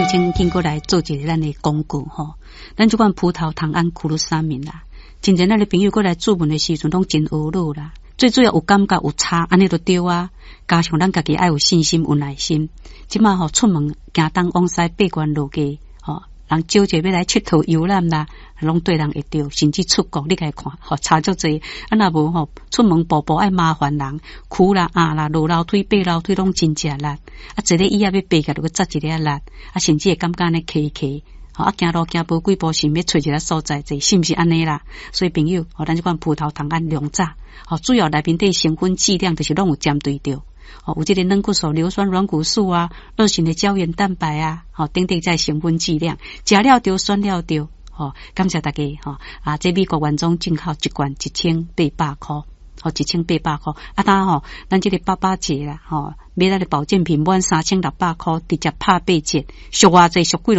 请经过来做一个咱的广告吼。咱即款葡萄糖胺库鲁沙明啦，真正咱的朋友过来注文的时阵拢真懊恼啦。最主要有感觉有差，安尼就对啊。加上咱家己爱有信心、有耐心。即马吼出门行东往西八关路街，吼人招者要来佚佗游览啦，拢对人会着，甚至出国你来看，吼差足济。啊若无吼出门步步爱麻烦人，苦啦、啦、落楼梯、爬楼梯拢真正力。啊，一个椅仔要爬起来就扎一个力，啊甚至会感觉安尼骑骑。啊，行路行无几步，想要找一个所在坐，是毋是安尼啦？所以朋友，咱即款葡萄糖胺两炸，主要内面的成分剂量就是拢有针对着。有这个软骨素、硫酸软骨素啊，二型的胶原蛋白啊，等等在成分剂量，食了着，选了着。感谢大家这美国原装进口一罐1800块。1800块，咱这个88节啦，买咱的保健品满3600块，直接拍8折，俗偌济俗几。